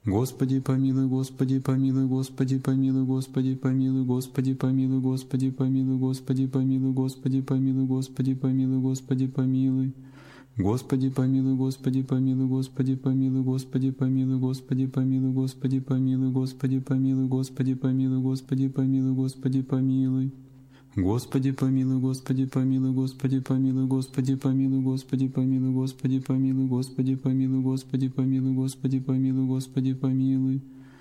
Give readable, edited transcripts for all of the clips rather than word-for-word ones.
Господи помилуй, Господи помилуй, Господи помилуй, Господи помилуй, Господи помилуй, Господи помилуй, Господи помилуй, Господи помилуй, Господи помилуй, Господи помилуй. Господи помилуй, Господи помилуй, Господи помилуй, Господи помилуй, Господи помилуй, Господи помилуй, Господи помилуй, Господи помилуй, Господи помилуй, Господи помилуй. Господи помилуй, Господи помилуй, Господи помилуй, Господи помилуй, Господи помилуй, Господи помилуй, Господи помилуй, Господи помилуй, Господи помилуй, Господи помилуй.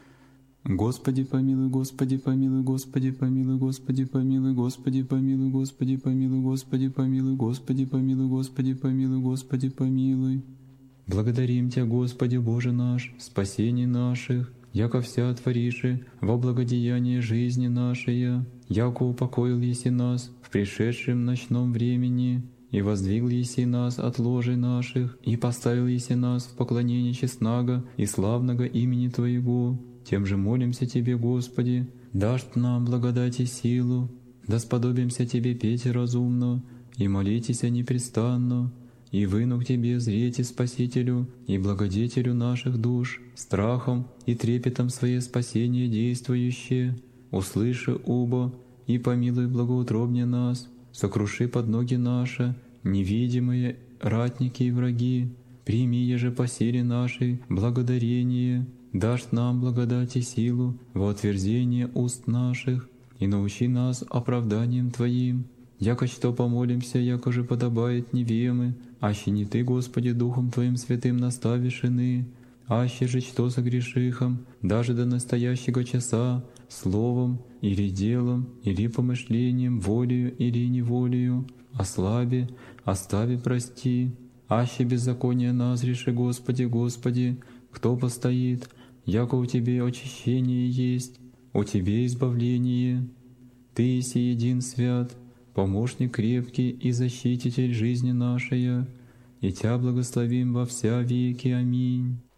Господи помилуй, Господи помилуй, Господи помилуй, Господи помилуй, Господи помилуй, Господи помилуй, Господи помилуй, Господи помилуй, Господи помилуй, Господи помилуй. Благодарим Тебя, Господи Боже наш, спасение наших, яко вся твориши во благодеяние жизни нашей, яко упокоил еси нас в пришедшем ночном времени, и воздвиг еси нас от ложей наших, и поставил еси нас в поклонение честного и славного имени Твоего. Тем же молимся Тебе, Господи, дашь нам благодать и силу, да сподобимся Тебе петь разумно, и молитесь непрестанно, и выну к Тебе зрете Спасителю и благодетелю наших душ, страхом и трепетом Свое спасение действующее, услыши убо и помилуй благоутробне нас, сокруши под ноги наши невидимые ратники и враги, прими еже по силе нашей благодарение, дашь нам благодать и силу во отверзение уст наших, и научи нас оправданием Твоим, яко что помолимся, яко же подобает невемы, аще не Ты, Господи, Духом Твоим святым наставишь ины, аще же что согрешихом, даже до настоящего часа, словом или делом, или помышлением, волею или неволею, ослаби, остави, прости, аще беззаконие назреши, Господи, Господи, кто постоит, яко у Тебе очищение есть, у Тебе избавление. Ты еси един свят, помощник крепкий и защититель жизни нашей, и Тя благословим во вся веки. Аминь.